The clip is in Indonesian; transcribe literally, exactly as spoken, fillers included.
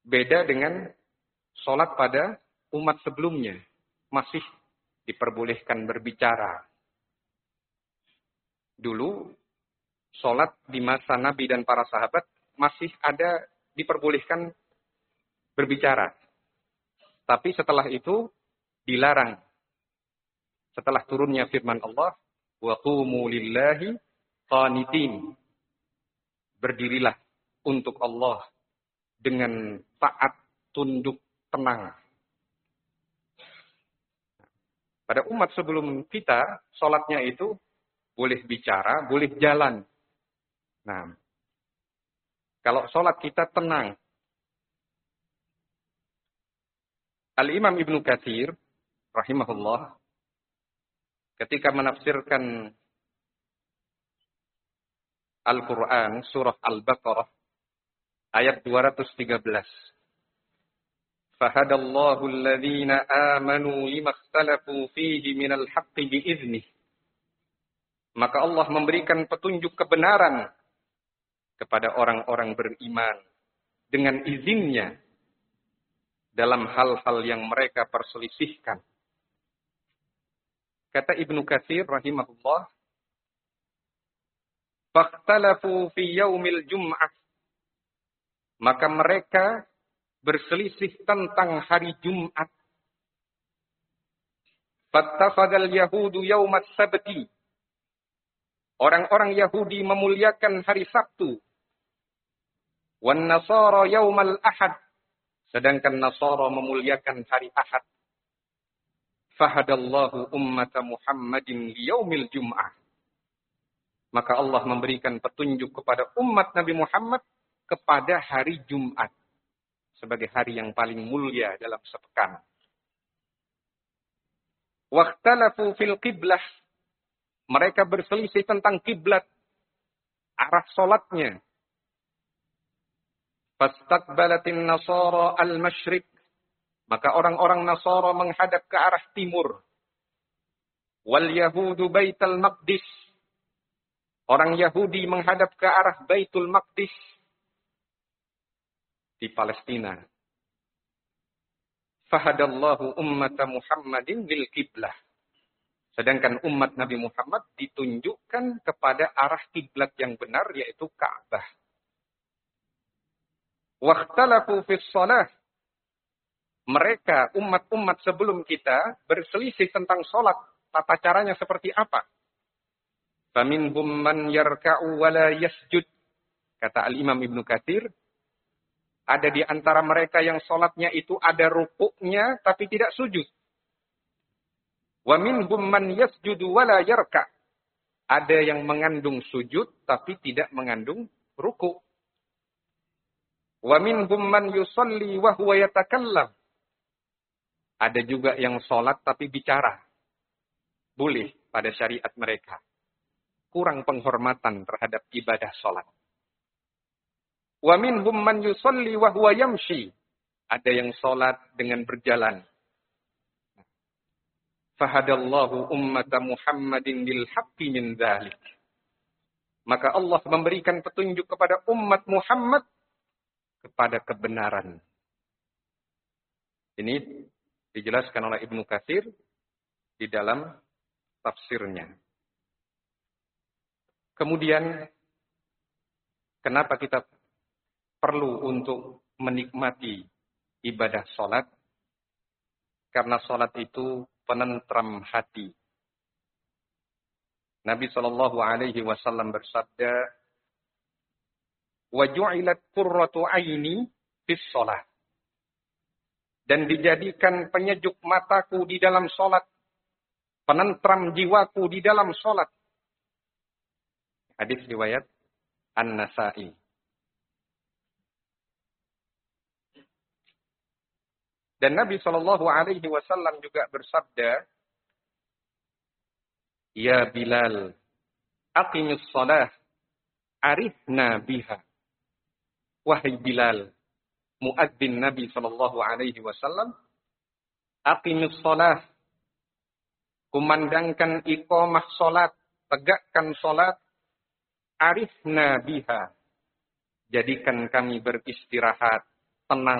Beda dengan sholat pada umat sebelumnya. Masih diperbolehkan berbicara. Dulu, sholat di masa Nabi dan para sahabat masih ada diperbolehkan berbicara. Tapi setelah itu dilarang. Setelah turunnya firman Allah, wa qumu lillahi qanitin. Berdirilah untuk Allah dengan taat, tunduk, tenang. Pada umat sebelum kita, sholatnya itu boleh bicara, boleh jalan. Nah, kalau sholat kita tenang. Al-Imam Ibnu Katsir, rahimahullah, ketika menafsirkan Al-Quran, surah Al-Baqarah, ayat dua ratus tiga belas. Fahadallahu alladhina amanu lima ikhtalafu fihi minal haqqi bi'idhnih. Maka Allah memberikan petunjuk kebenaran kepada orang-orang beriman dengan izinnya dalam hal-hal yang mereka perselisihkan. Kata Ibnu Katsir rahimahullah, "Fakhtalafu fi yaumil jum'ah." Maka mereka berselisih tentang hari Jumat. Fattafadal yahudu yaumas sabti. Orang-orang Yahudi memuliakan hari Sabtu. Wan nasara yaumal ahad. Sedangkan Nasara memuliakan hari Ahad. Fahadallahu ummata Muhammadin liyaumil jum'ah. Maka Allah memberikan petunjuk kepada umat Nabi Muhammad kepada hari Jumat. Sebagai hari yang paling mulia dalam sepekan. Wakhtalafu fil qiblah. Mereka berselisih tentang kiblat. Arah solatnya. Fastaqbalatin Nasara al-Masyriq. Maka orang-orang Nasara menghadap ke arah timur. Wal Yahudu Baitul Maqdis. Orang Yahudi menghadap ke arah Baitul Maqdis. Di Palestina. Fahadallahu ummata Muhammadin lil qiblah. Sedangkan umat Nabi Muhammad ditunjukkan kepada arah kiblat yang benar, yaitu Ka'bah. Wakhtalafu fis shalah. Mereka, umat-umat sebelum kita, berselisih tentang sholat. Tata caranya seperti apa? Faminhum man yarka'u wa la yasjud. Kata Al-Imam Ibnu Katsir, ada di antara mereka yang sholatnya itu ada rukuknya, tapi tidak sujud. Wa minhum man yasjudu wa la yarka'. Ada yang mengandung sujud, tapi tidak mengandung rukuk. Wa minhum man yusalli wa huwa yatakallam. Ada juga yang sholat tapi bicara. Boleh pada syariat mereka. Kurang penghormatan terhadap ibadah sholat. Wa minhum man yusalli wa huwa yamshi. Ada yang sholat dengan berjalan. Fahadallahu ummata Muhammadin lil haqqi min dzalik. Maka Allah memberikan petunjuk kepada umat Muhammad kepada kebenaran. Ini dijelaskan oleh Ibnu Katsir di dalam tafsirnya. Kemudian, kenapa kita perlu untuk menikmati ibadah sholat? Karena sholat itu penentram hati. Nabi shallallahu alaihi wasallam bersabda, wa ju'ilat qurratu aini fis shalah. Dan dijadikan penyejuk mataku di dalam salat, penentram jiwaku di dalam salat. Hadis riwayat An-Nasa'i. Dan Nabi shallallahu alaihi wasallam juga bersabda, ya Bilal, aqimis shalah, arifna biha. Wahai Bilal, muadzin Nabi shallallahu alaihi wasallam, aqimis shalah, kumandangkan iqamah salat, tegakkan salat, arifna biha, jadikan kami beristirahat, tenang